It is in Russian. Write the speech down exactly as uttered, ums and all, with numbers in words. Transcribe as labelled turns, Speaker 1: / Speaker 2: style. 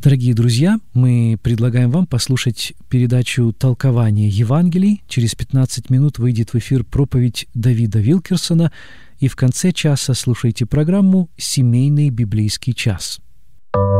Speaker 1: Дорогие друзья, мы предлагаем вам послушать передачу «Толкование Евангелий». Через пятнадцать минут выйдет в эфир проповедь Давида Вилкерсона, и в конце часа слушайте программу «Семейный библейский час».